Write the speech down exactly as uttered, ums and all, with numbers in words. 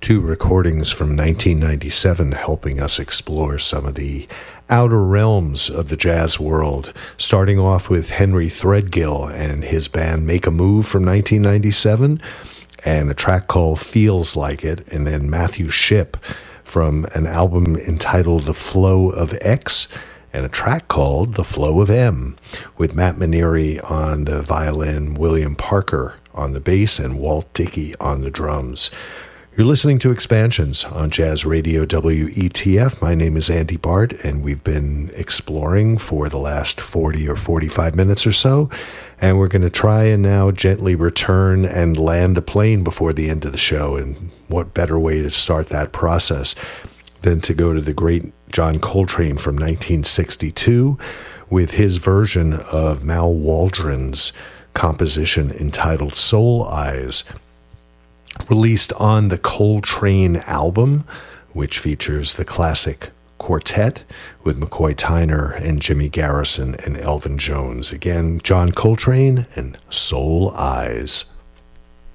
Two recordings from nineteen ninety-seven helping us explore some of the outer realms of the jazz world, starting off with Henry Threadgill and his band Make a Move from nineteen ninety-seven, and a track called Feels Like It, and then Matthew Shipp from an album entitled The Flow of X, and a track called The Flow of M, with Matt Maneri on the violin, William Parker on the bass, and Walt Dickey on the drums. You're listening to Expansions on Jazz Radio W E T F. My name is Andy Bart, and we've been exploring for the last forty or forty-five minutes or so, and we're going to try and now gently return and land the plane before the end of the show. And what better way to start that process than to go to the great John Coltrane from nineteen sixty-two with his version of Mal Waldron's composition entitled Soul Eyes, released on the Coltrane album, which features the classic quartet with McCoy Tyner and Jimmy Garrison and Elvin Jones. Again, John Coltrane and Soul Eyes.